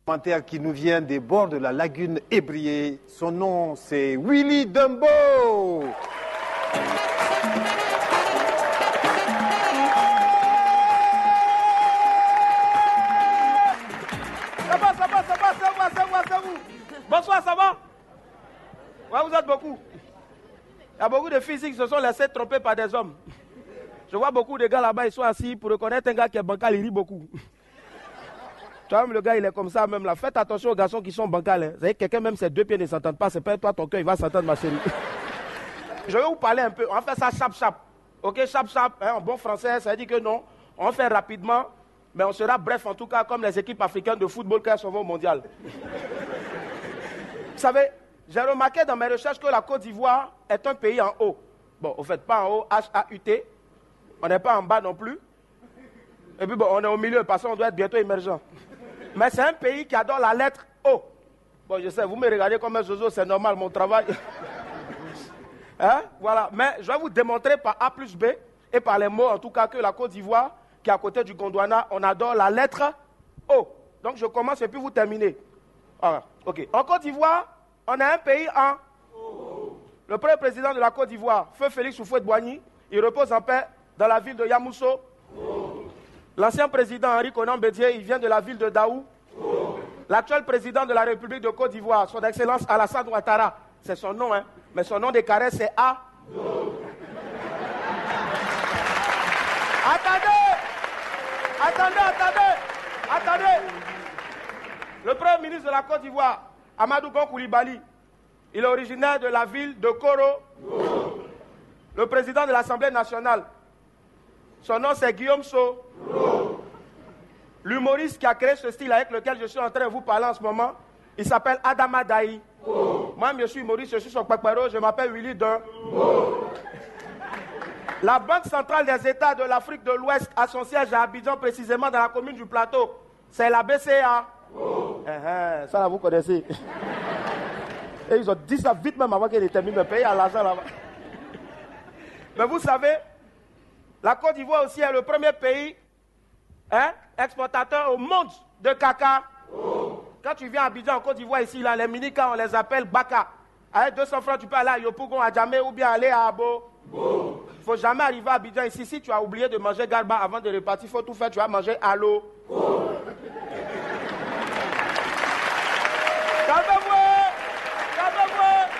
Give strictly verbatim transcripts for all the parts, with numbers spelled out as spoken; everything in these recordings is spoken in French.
Commentaire qui nous vient des bords de la lagune ébriée. Son nom, c'est Willy Dumbo. Ça va, ça va, ça va, ça va, ça va, ça va. Bonsoir, ça va? Ouais, vous êtes beaucoup. Il y a beaucoup de filles qui se sont laissées tromper par des hommes. Je vois beaucoup de gars là-bas, ils sont assis pour reconnaître un gars qui est bancal, il rit beaucoup. Tu vois, même le gars, il est comme ça même là. Faites attention aux garçons qui sont bancals. Hein. Vous savez, quelqu'un, même ses deux pieds ne s'entendent pas, c'est pas toi, ton cœur, il va s'entendre, ma chérie. Je vais vous parler un peu. On va faire ça chap-chap. Ok, chap-chap, hein, en bon français, ça veut dire que non. On va faire rapidement, mais on sera bref, en tout cas, comme les équipes africaines de football quand elles sont au mondial. Vous savez, j'ai remarqué dans mes recherches que la Côte d'Ivoire est un pays en haut. Bon, au fait, pas en haut, H A U T. On n'est pas en bas non plus. Et puis, bon, on est au milieu, parce qu'on doit être bientôt émergent. Mais c'est un pays qui adore la lettre O. Bon, je sais, vous me regardez comme un zozo, c'est normal, mon travail. Hein? Voilà. Mais je vais vous démontrer par A plus B, et par les mots, en tout cas, que la Côte d'Ivoire, qui est à côté du Gondwana, on adore la lettre O. Donc, je commence et puis vous terminez. Voilà. OK. En Côte d'Ivoire, on a un pays en O. Le premier président de la Côte d'Ivoire, Feu Félix Houphouët-Boigny, il repose en paix dans la ville de Yamoussoukro. L'ancien président Henri Konan Bédié, il vient de la ville de Daou. L'actuel président de la République de Côte d'Ivoire, son excellence Alassane Ouattara, c'est son nom, hein, mais son nom des carrés, c'est A. Attendez, attendez, attendez, attendez. Le premier ministre de la Côte d'Ivoire, Amadou Gon Coulibaly, il est originaire de la ville de Koro. Le président de l'Assemblée nationale, son nom c'est Guillaume So. L'humoriste qui a créé ce style avec lequel je suis en train de vous parler en ce moment, il s'appelle Adama Daï. Moi, je suis humoriste, je suis son paparo, je m'appelle Willy Dumbo. La Banque centrale des États de l'Afrique de l'Ouest a son siège à Abidjan, précisément dans la commune du Plateau. C'est la B C A. Oh. Uh-huh. Ça, là, vous connaissez. Et ils ont dit ça vite même avant qu'ils terminent de payer à l'argent là-bas. Mais vous savez, la Côte d'Ivoire aussi est le premier pays hein, exportateur au monde de caca. Oh. Quand tu viens à Abidjan, en Côte d'Ivoire, ici, là, les minicas, on les appelle baka. Avec deux cents francs, tu peux aller à Yopougon, à Djamé ou bien aller à Abo. Il ne faut jamais arriver à Abidjan ici. Si tu as oublié de manger garba avant de repartir, il faut tout faire, tu vas manger à l'eau. Oh. Calmez-vous! Calmez-vous!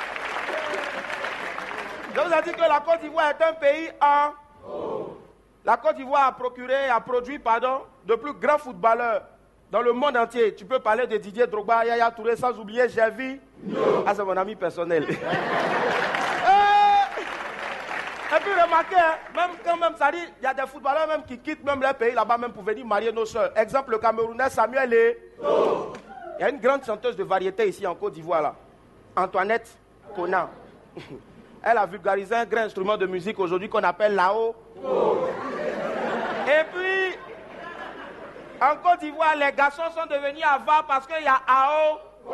Je vous ai dit que la Côte d'Ivoire est un pays en... Oh. La Côte d'Ivoire a procuré, a produit, pardon, de plus grands footballeurs dans le monde entier. Tu peux parler de Didier Drogba, Yaya Touré, sans oublier Gervais. Ah, c'est mon ami personnel. Et puis remarquez, hein, même quand même ça dit, il y a des footballeurs même qui quittent même leur pays là-bas même pour venir marier nos soeurs. Exemple, le Camerounais Samuel et... Oh. Il y a une grande chanteuse de variété ici en Côte d'Ivoire là, Antoinette Conan. Elle a vulgarisé un grand instrument de musique aujourd'hui qu'on appelle l'A O. Oh. Et puis, en Côte d'Ivoire, les garçons sont devenus avares parce qu'il y a A O. Oh.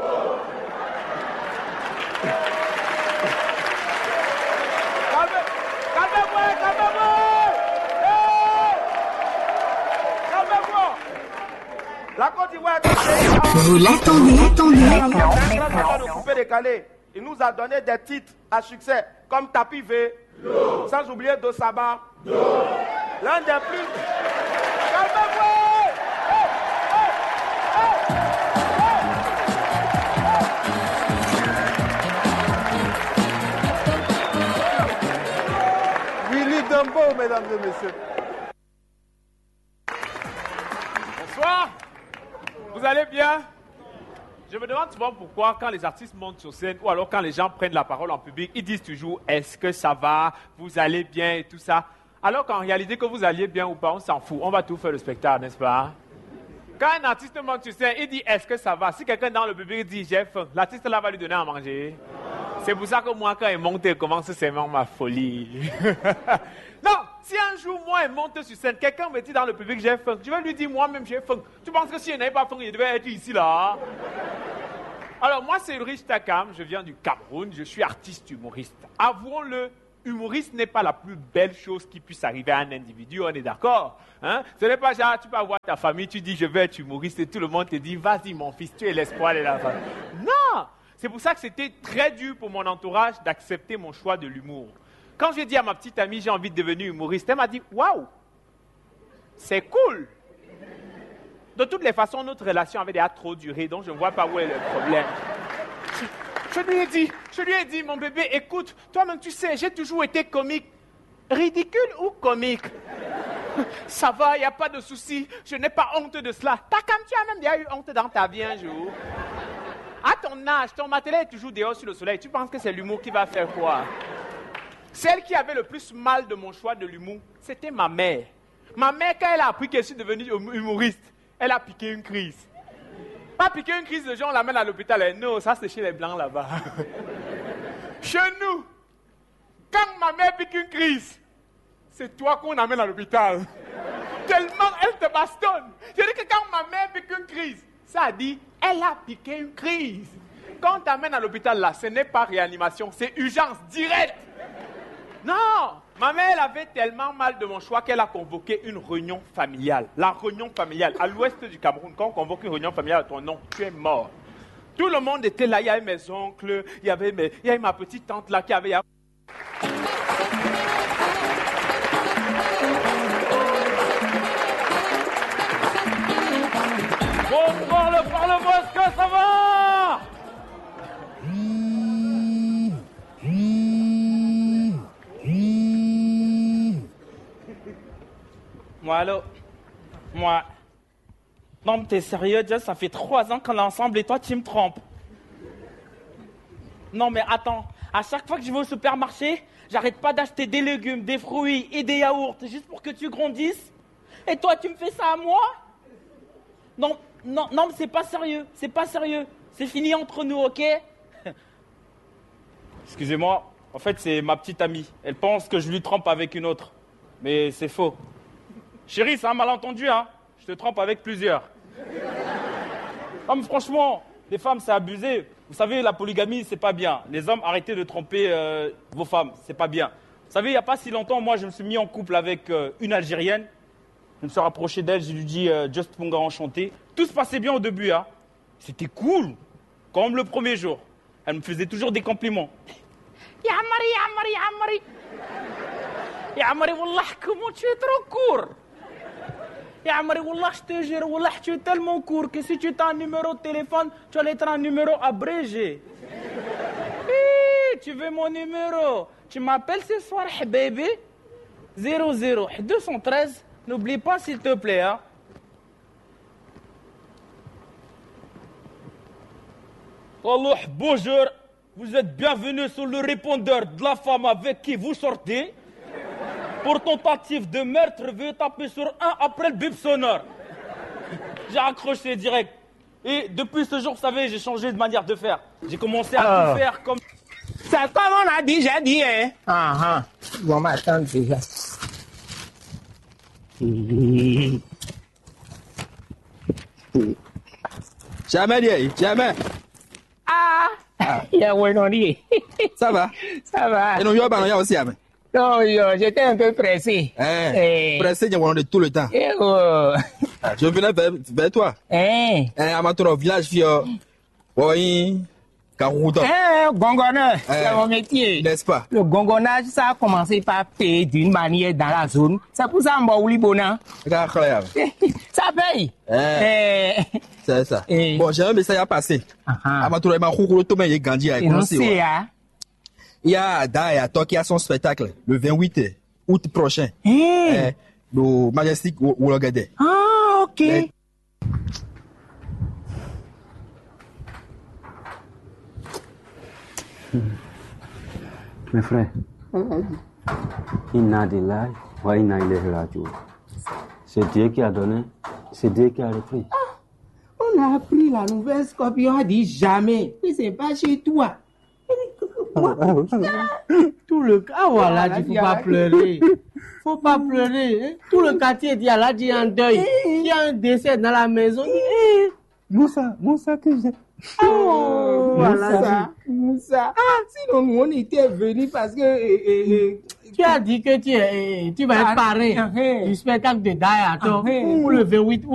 Calmez-vous, calmez-vous! Hey! Calmez-vous! La Côte d'Ivoire est un pays... Vous l'attendez, attendez. de coupé décalé. Il nous a donné des titres à succès, comme Tapi V, no. Sans oublier Dosaba. No. L'un des plus... Calmez-vous! Hey! Hey! Hey! Willy Dumbo, mesdames et messieurs. Bonsoir. Vous allez bien? Je me demande souvent pourquoi quand les artistes montent sur scène ou alors quand les gens prennent la parole en public, ils disent toujours « Est-ce que ça va? Vous allez bien ?» et tout ça. Alors qu'en réalité, que vous alliez bien ou pas, on s'en fout. On va tout faire le spectacle, n'est-ce pas? Quand un artiste monte sur scène, il dit « Est-ce que ça va ?» Si quelqu'un dans le public dit « J'ai faim », l'artiste là va lui donner à manger. C'est pour ça que moi, quand il monte, il commence seulement ma folie. Non, si un jour, moi, il monte sur scène, quelqu'un me dit dans le public, j'ai faim, je vais lui dire, moi-même, j'ai faim. Tu penses que si je n'avais pas faim, il devait être ici, là? Alors, moi, c'est Ulrich Takam, je viens du Cameroun, je suis artiste humoriste. Avouons-le, humoriste n'est pas la plus belle chose qui puisse arriver à un individu, on est d'accord, hein? Ce n'est pas genre, tu peux avoir ta famille, tu dis je vais être humoriste et tout le monde te dit vas-y mon fils, tu es l'espoir de la famille. Non! C'est pour ça que c'était très dur pour mon entourage d'accepter mon choix de l'humour. Quand j'ai dit à ma petite amie j'ai envie de devenir humoriste, elle m'a dit waouh, c'est cool. De toutes les façons, notre relation avait déjà trop duré, donc je ne vois pas où est le problème. Je, je lui ai dit, je lui ai dit, mon bébé, écoute, toi-même tu sais, j'ai toujours été comique. Ridicule ou comique? Ça va, il n'y a pas de souci, je n'ai pas honte de cela. T'as comme tu as même déjà eu honte dans ta vie un jour. À ton âge, ton matériel est toujours dehors sur le soleil, tu penses que c'est l'humour qui va faire quoi? Celle qui avait le plus mal de mon choix de l'humour, c'était ma mère. Ma mère, quand elle a appris que je suis devenu humoriste, elle a piqué une crise. Pas piqué une crise de gens, on l'amène à l'hôpital. Elle, non, ça c'est chez les blancs là-bas. Chez nous, quand ma mère pique une crise, c'est toi qu'on amène à l'hôpital. Tellement elle te bastonne. Je dis que quand ma mère pique une crise, ça a dit, elle a piqué une crise. Quand on t'amène à l'hôpital là, ce n'est pas réanimation, c'est urgence directe. Non! Ma mère, elle avait tellement mal de mon choix qu'elle a convoqué une réunion familiale. La réunion familiale, à l'ouest du Cameroun, quand on convoque une réunion familiale à ton nom, tu es mort. Tout le monde était là, il y avait mes oncles, il y avait, mes, il y avait ma petite tante là qui avait... Bonsoir le Parlement, est-ce que ça va? Moi, allô? Moi. Non, mais t'es sérieux, déjà, ça fait trois ans qu'on est ensemble et toi, tu me trompes. Non, mais attends, à chaque fois que je vais au supermarché, j'arrête pas d'acheter des légumes, des fruits et des yaourts juste pour que tu grandisses. Et toi, tu me fais ça à moi? Non, non, non, mais c'est pas sérieux, c'est pas sérieux. C'est fini entre nous, ok? Excusez-moi, en fait, c'est ma petite amie. Elle pense que je lui trompe avec une autre. Mais c'est faux. Chérie, c'est un malentendu, hein. Je te trompe avec plusieurs. Non, mais franchement, les femmes, c'est abusé. Vous savez, la polygamie, c'est pas bien. Les hommes, arrêtez de tromper euh, vos femmes, c'est pas bien. Vous savez, il n'y a pas si longtemps, moi, je me suis mis en couple avec euh, une Algérienne. Je me suis rapproché d'elle, je lui dis euh, Just Ponga enchanté. Tout se passait bien au début, hein. C'était cool, comme le premier jour. Elle me faisait toujours des compliments. Ya Amari, ya Amari, ya Amari. Ya Amari, wallah, comment tu es trop court. Ya Amari, wallah, je te jure, wallah, tu es tellement court que si tu as un numéro de téléphone, tu vas être un numéro abrégé. Hey, tu veux mon numéro? Tu m'appelles ce soir, baby? zéro zéro deux cent treize. N'oublie pas, s'il te plaît, hein. Allah, bonjour. Vous êtes bienvenue sur le répondeur de la femme avec qui vous sortez. Pour tentative de meurtre, veuillez taper sur un après le bip sonore. J'ai accroché direct. Et depuis ce jour, vous savez, j'ai changé de manière de faire. J'ai commencé à Ah. tout faire comme... C'est comme on a déjà dit, hein? Ah, ah. Bon, mais attends déjà. Jamais, Dieu, jamais. Ah! Il y a ouais, non, dit. Ça va? Ça va. Et nous, yo, bah, nous, yo, aussi, hein. Non, yo, j'étais un peu pressé. Eh, pressé, il y a de tout le temps. Eh, oh. Je venais vers, vers toi. Eh. Eh, à ma tour au village, fille, oui, Karouda. Eh, gongonneur, Eh. c'est mon métier. N'est-ce pas? Le gongonnage, ça a commencé par payer d'une manière dans la zone. C'est pour ça, moi, oui, bon, Incroyable. ça paye. Eh, Eh. c'est ça. Eh. Bon, j'ai un message à passer. Ah, ah. À ma tour, il m'a roucoulé tout, mais il est grandi à Et non, c'est, hein? Il y a Ada et Ato qui a son spectacle le vingt-huit août prochain. Eh. Eh, le Majestic Wologade. Ah, ok. Eh. Mes frères, Inna lillahi wa inna ilayhi raji'un. C'est Dieu qui a donné, c'est Dieu qui a repris. On a appris la nouvelle, Scorpion a dit jamais. Et c'est pas chez toi. Tout le cas, oh, Allah dit, faut pas pleurer. Faut pas pleurer. Hein? Tout le quartier dit, Allah dit en deuil. Il y a un décès dans la maison. Dit, eh. Moussa, Moussa que j'ai. Oh, voilà. Moussa, Moussa. Sinon, nous, on était venus parce que... eh, eh, eh, Tu as dit que tu, es, tu vas être parrain Ah, ah, du spectacle de Dayato ah, pour le vingt-huit août.